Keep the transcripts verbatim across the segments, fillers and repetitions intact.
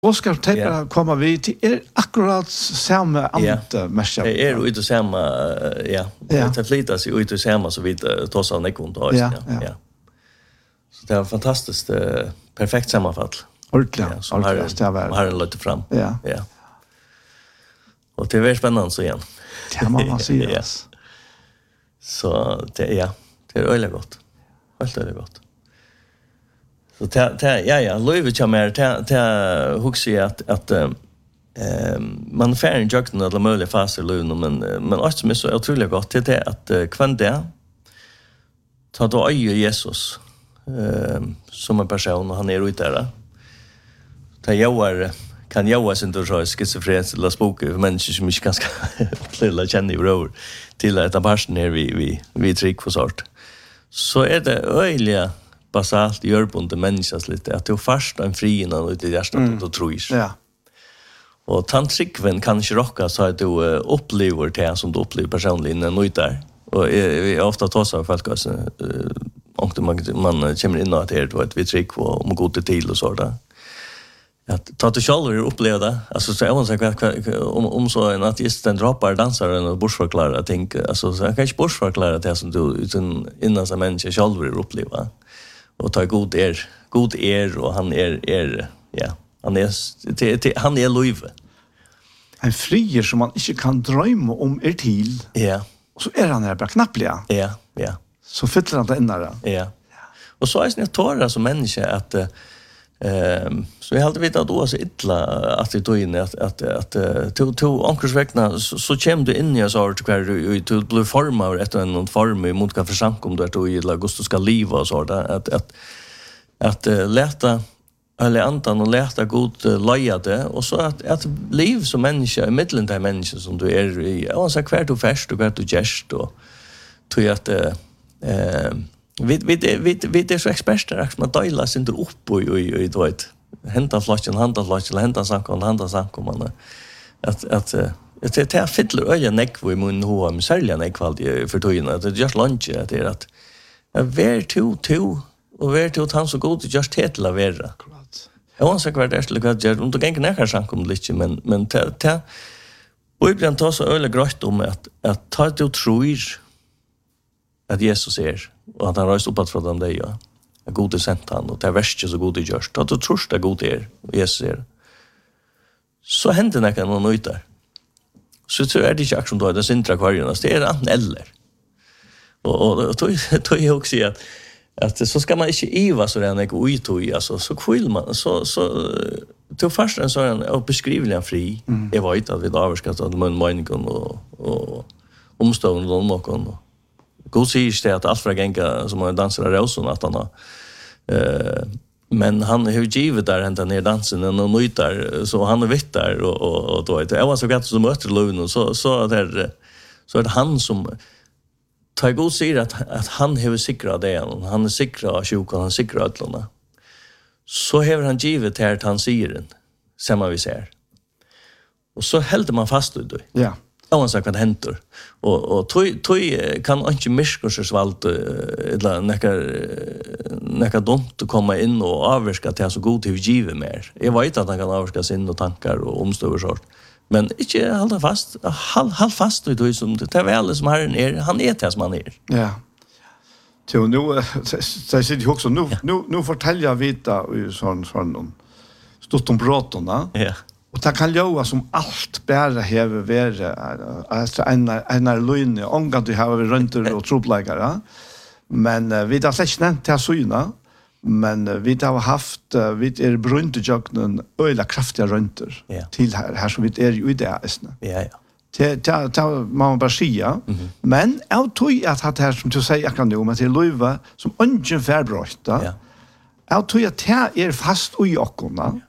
Oskar Tejper yeah. kommer vi till er akkurat samma ante mest. Det är ute samma ja. Det flyttar sig ute samma så vi tar så nekon då ja. Ja. Så det var fantastiskt uh, perfekt sammanfall. Ordentligt. Ja, som har har en lite fram. Ja. Ja. Och det är spännande så igen. Ja, man måste säga. Ja. Så det ja, det är öle gott. Helt öle gott. Så ta ta ja ja, Louis kommer ta ta huxi att att eh man får en jukten eller möjliga faser lön men men allt som är så otroligt gott det är att kvant där ta då öje Jesus eh som en person och han är ute där. Ta jag kan jag vara inte så schizofren eller spooky människor som är ganska lilla känner i rör till att barsten här vi vi vi trick för sort. Så är det öjliga basalt görbunde människas lite att du först en fri innan ut i hjärtat mm. och tror. Ja. Och tantrikven kan inte rocka så att du uh, upplever det som du upplever personligen när du där. Och vi uh, ofta tar så folk alltså uh, och man man kommer in att det är ett vi trick och om god till och så där. Att ta till själv uppleva det. Alltså så jag säger om om så en artist den droppar dansaren och bursförklara jag tänker alltså så jag kan inte bursförklara det som du utan innan som människa själv uppleva. Och ta god er god er och han är är ja han är te, te, han är löve en frier som man inte kan drömma om er till ja och så är han här bara knappliga ja ja så fyller han det innan ja och så är det tåra som människa att ehm så jag hade vetat då så illa att det då in att att att to to ankersväckna så, så kommer du in i så att du du blir formad efter en form i mot kan försank om du är i augusti ska leva och så där att att att uh, läta eller antan och läta god uh, lejade och så att att liv som människa i mitten där människa som du är i och så kvärt och färst och kvärt och gest och tror jag att eh vi vi vi vi det är så experter att man delar sig inte upp och och och då ett hämta flaskan handa flaskan hämta saker handa saker man att att det är det fiddler öja neck vi mun ho om sälja neck kvalitet för tojna det just lunch det är att vär to to och vär to han så god just hetla vara jag önskar kvar det skulle gå om du gänga nära saker om lite men men ta ta och ibland tar så öle grått om att att ta det tror att Jesus är och att han röst upp att från dem dig ja. Är god i sent han och det är värst så god i görst. Att du tror det är god er och Jesus är. Så händer det någon ut där. Så tror jag det inte aktion då det sintra kvargarna. Det är an eller. Och och då då jag också att att så ska man inte iva så där när ut och alltså så kvill man så så till först en sån och beskrivligen fri. Mm. Jag vet att vi då ska ta mun meningen och och omstående och någon god säger det att allt för gänga som har dansat rosen att han eh men han har ju givet där ända ner dansen och nytt där så han är vitt där och och, och då är det jag var så gott som möter Lund och så så där så är det han som tar god säger att att han har säkrat det han är säkra sjuk han säkrar alltna så har han givet här att han säger den samma vi ser och så hällde man fast då ja han sa vad händer och och tog tog kan inte miska svalt eller näka näka dumt att komma in och avska till så god till givet mer jag vet att han kan avska sin och tankar och omstår sort men inte hålla fast håll håll fast vid det som det är väl som Herren är han är det som han är ja så nu så sitter jag också nu nu nu fortäljer jag vita i sån sån stort om pratarna ja. Och det kan lova som allt bara hever være altså en, en løgn, omgang du har rønter og tropleggere. Men uh, vi har slett ikke nevnt til syne, men uh, vi har haft, uh, vi er brunt i jøkkenen øyla kraftige rønter yeah. til her, her som vi er jo i det. Ja, ja. Det, det, det må man bare sige. Mm-hmm. Men jeg tror at det her, som du sier akkurat nå, men til løyve som ønsken færbrøyta, yeah. jeg tror at det er fast i jøkkene, yeah.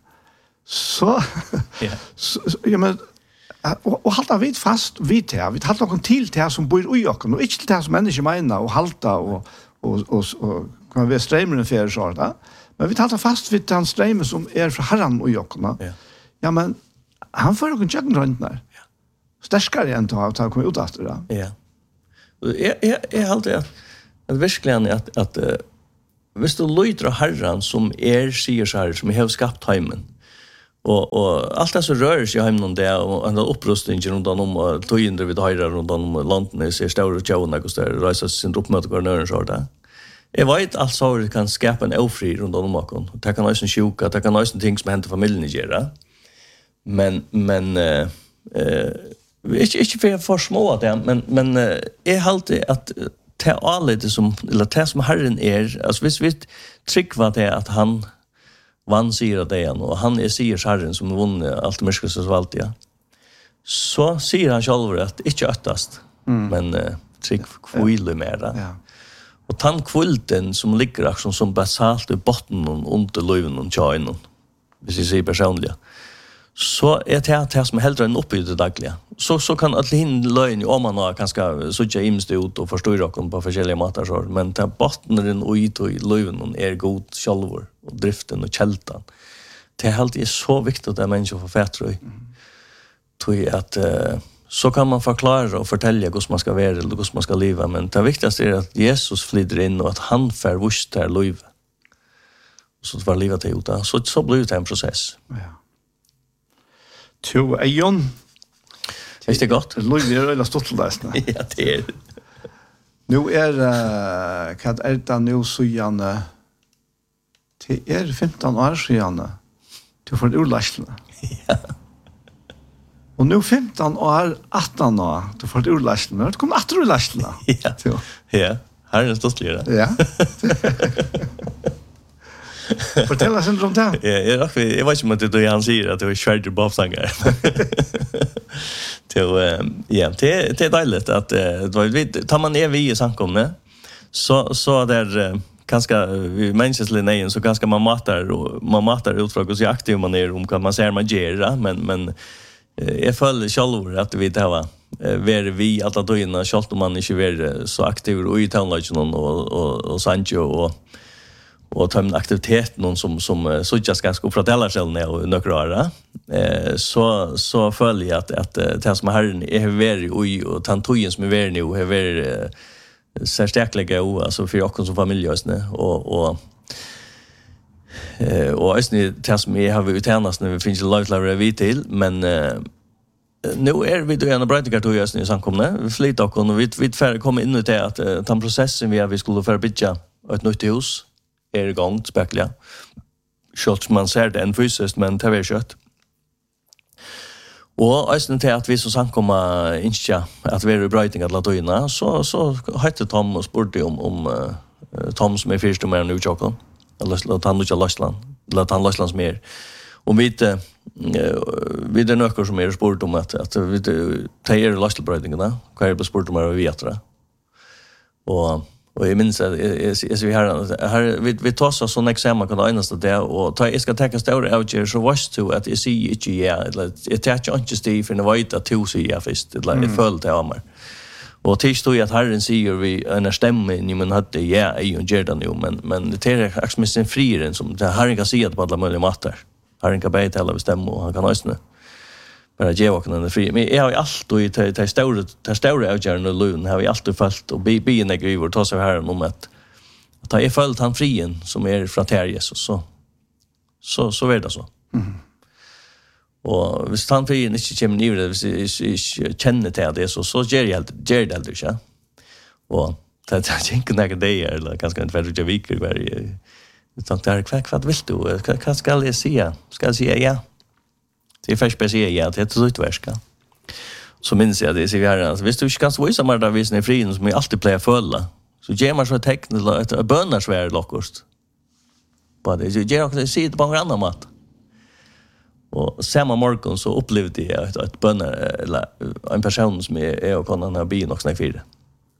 Så, yeah. så, ja, men, og, og halta vi fast vid det, vi halta noen til det som bor i okken, og ikke til det som mennesker mener, og halta, og, og, og, og kan være strømmeren for så da. Men vi halta fast vid den strømmen som er fra herren i okken. Yeah. Ja, men han får noen kjøkken rundt der. Yeah. Sterskere enn til å ha kommet ut etter det. Ja. Jeg, jeg, jeg halte at, at virkelig er at, at uh, hvis du lyder av herren som er sier så her, som har skapt heimen, Och och allt det så rör sig hem någon där och en upprustning runt om och tog in det vid höra runt om landet ser stora tjåna och där resa sin uppmöte går ner så där. Jag vet alltså det kan skapa en ofri runt om och det kan också sjuka, det kan också ting som händer familjen göra. Men men eh eh inte inte för för små där men men eh, är halt att ta alla det som eller ta som Herren är alltså visst vi trick var det att han vann sier det igen, og han er sier Herren som vunnet alt mørkes og valgt, ja. Så sier han selv at ikke øttast, mm. men uh, trygg kvile mer. Ja. Og den kvilten som ligger som, som basalt i botten under løven og tjøen, hvis jeg sier personlig, så er det det som er heldre enn oppi det daglige. Så, så kan alle hinn løgn, om man har kanskje suttet imst ut og forstår dere på forskjellige måter, så, men det bottenen og ut og løven er god sjalvor, og driften og kjeltan. Det er alltid så viktig at det er mennesker for fætrøy. Mm. At uh, så kan man forklare og fortelle hvordan man skal være eller hvordan man skal leve, men det viktigste er at Jesus flyder inn og at han får vust til livet. Så det var livet til ut. Så, så blir det en prosess. Ja. To Eion. Visst det godt? Livet er øyla stått til deg. Ja, det er. Nå er, uh, hva er det nå så gjerne? Det er femton år siden du får urlastlene. Ja. Og nå femton år, atton år, du får urlastlene. Du kommer atter urlastlene. Ja, ja. Her er det stått livet. Ja. Fortell oss om det. Ja, jeg, jeg, jeg vet ikke om det er han sier at det er svært bavsanger. Ja, det, det er deilig at uh, tar man ned vi i samkomne, så, så er det ganska vi mänskliga nejen så ganska man matar och man matar ut från hur aktiv man är om kan man säga man gör men men jag följer själv att vi det var ver vi att då innan skalt man inte ver så aktiv och i townlagen och och och Sancho och och ta en aktivitet någon som som så jag ska ska fortälja själv när några eh så så följer jag att att det som Herren är ver och och tantojen som är ver nu är ver särskilt och alltså för oss som familjösne och och eh och ösni det som vi har uttänast när vi finns live vi till men eh, nu är vi då en brighter to ösni samkomne vi flyttar och vi vi får komma in i det att den processen vi har vi skulle för bygga ett nytt hus är igång spekla short man ser det en fysiskt men det är kött. Og æsne til at vi så samkomma innskja at vi er i brøyting at latoina, så, så høytte Tom og spurte om, om uh, Tom som er fyrst om er nu tjokken, eller at han ikke har Løsland, eller at han Løsland som er. Og vi uh, vi er nøkker som er spurt om at, at vi tar er Løslandbrøytingene, hva er det spurt om er vi vet det. Og Och jag minns att jag vi har här vi vi tar så sån examen kan enaste det och ta jag ska ta stora outger så var det att jag ser inte ja eller jag tar inte Steve för det vet att to så jag först det är fullt av mig. Och tills stod jag att Herren säger vi en stämma ni men hade ja i och Jordan nu men men det är faktiskt en friren som det Herren kan se att på alla möjliga matcher. Herren kan bäta alla bestämma och han kan också bara ge och den fri men jag har allt och i det stora det stora outgern och lön har vi alltid följt och be be när vi tar så här om att att ta är följt han frien som är från här Jesus så så så är det så. Mm. Och hvis han frien inte kommer ner det hvis jag känner till det så så ger jag ger det aldrig så. Och det jag tänker när det är eller ganska inte väldigt viktigt var jag tänkte där kvack vad vill du vad ska jag säga ska jag säga ja. Det är först speciellt ja, det är så utverska. Så minns jag det så vi har alltså visst du inte kan visa mig där visst är frien som vi alltid plejer följa. Så ger man så tecken ett bönarsvär lockost. Bara det ger också se det på en annan mat. Och samma morgon så upplevde jag ett, ett bönar eller en person som är, är och kan ha bin och snäck för.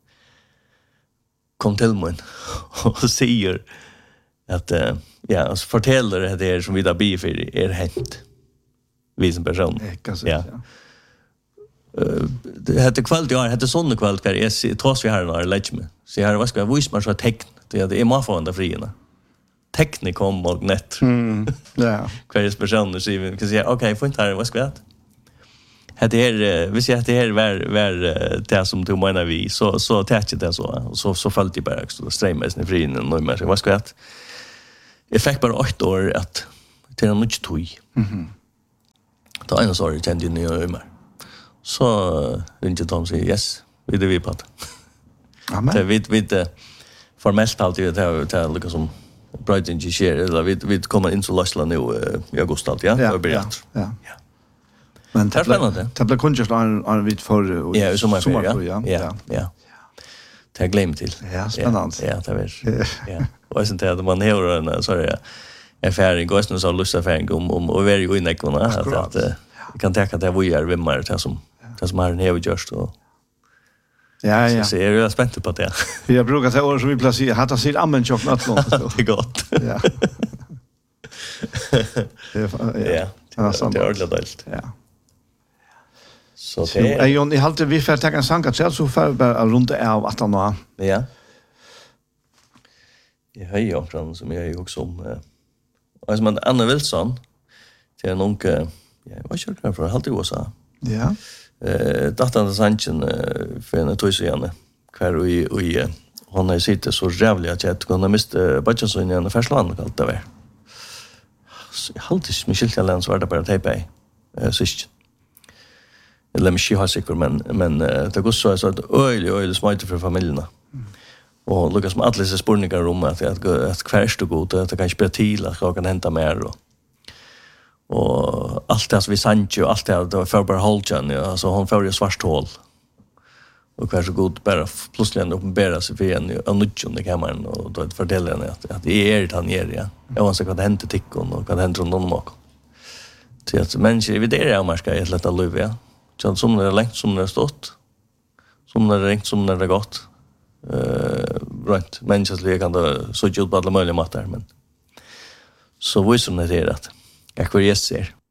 Kom till mig och säger att ja, alltså fortäller det här som vi där bi för är hänt. Vi som person. Ja. Uh, det hette kvalt jag hette sånne kvalt där är trots vi har några legend. Så jag har vad ska jag visa mig så tecken det är man får ändå frierna. Teknik kom och net. Mm. Ja. Kvar personer så vi kan säga okej, får inte här vad ska jag? Det är vi ser att det här var var det som du menar vi så så tätt det så och så så följde det bara så streamas i frien och nu mer vad ska jag? Jag fick bara åtta år att till en mycket tog. Mhm. Då en sorry kände ni ju mer. Så ringde Tom säger yes, vi det vi på det. Amen. Det vet vet formellt alltid det det liksom som Brighton G share eller vi vi kommer in så Lashla nu i augusti allt ja, ja, ja. Ja. Men det blir det blir kunjust en en vid för ja, sommar ja. Ja. Ja. Det glömde till. Ja, spännande. Ja, det var. Ja. Och sen det man hör en så är erfaring går sen så lust erfaring om om och very good nekona att att kan täcka det vi är vimmar det som det som har en just och ja ja. Så är jag spänd på det. Vi har brukat det år som vi placerar hade sig ammen chock något långt. Det är gott. Ja. Ja. Det är ordentligt. Ja. Så det är ju i halta vi får ta en sanka själv så för bara runt av att han har. Ja. Jag har ju också som jag också om och som Anna Wilson till en onke ja, vad kör jag för halt i U S A. Ja. Eh datorn sanchen för en toisiane kvar i i hon har sitter så jävligt att jag kunde mista budget så i en försland kallt det var. Halt is Michelle Lens var det bara tejpa. Eh sist. Eller mig har säkert men men det går så så att öl öl smiter för familjerna. Och Lucas med alla spårningar om att att att kvärst och god att det kan spela till att jag kan hämta mer och och allt det som vi sancho allt det var för bara Holjan ja så hon får ju svart hål. Och kanske god bara plötsligt uppenbara sig för en av nutjon i kameran och då fortäller henne att att det är det han gör ja. Jag måste kan hämta tickon och kan hämta någon mak. Så att människor vi det är man ska ett lätta liv ja. Så som det är längt som det är stått. Som det är ringt som det är gått. Eh right mänskligt kan det så ut på alla möjliga matar men så visar det att jag kvar ser